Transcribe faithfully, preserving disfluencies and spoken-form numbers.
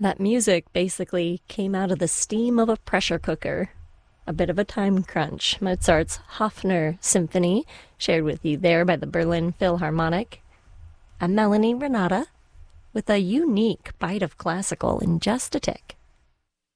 That music basically came out of the steam of a pressure cooker. A bit of a time crunch. Mozart's Hofner Symphony, shared with you there by the Berlin Philharmonic. A Melanie Renata, with a unique bite of classical in just a tick.